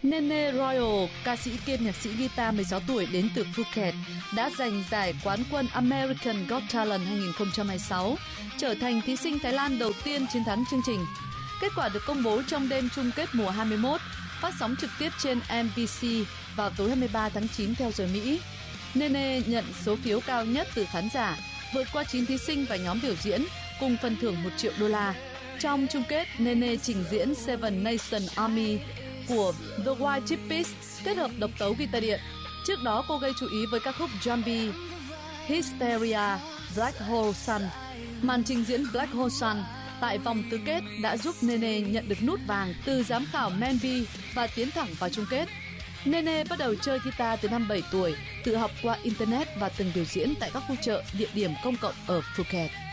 Nene Royal, ca sĩ kiêm nhạc sĩ guitar 16 tuổi đến từ Phuket, đã giành giải quán quân American Got Talent 2026, trở thành thí sinh Thái Lan đầu tiên chiến thắng chương trình. Kết quả được công bố trong đêm chung kết mùa 21, phát sóng trực tiếp trên MBC vào tối 23 tháng 9 theo giờ Mỹ. Nene nhận số phiếu cao nhất từ khán giả, vượt qua 9 thí sinh và nhóm biểu diễn, cùng phần thưởng $1 triệu. Trong chung kết, Nene trình diễn Seven Nation Army của The White Chippies kết hợp độc tấu guitar điện. Trước đó, cô gây chú ý với ca khúc Zombie, Hysteria, Black Hole Sun. Màn trình diễn Black Hole Sun tại vòng tứ kết đã giúp Nene nhận được nút vàng từ giám khảo Manby và tiến thẳng vào chung kết. Nene bắt đầu chơi guitar từ năm 7 tuổi, tự học qua Internet và từng biểu diễn tại các khu chợ, địa điểm công cộng ở Phuket.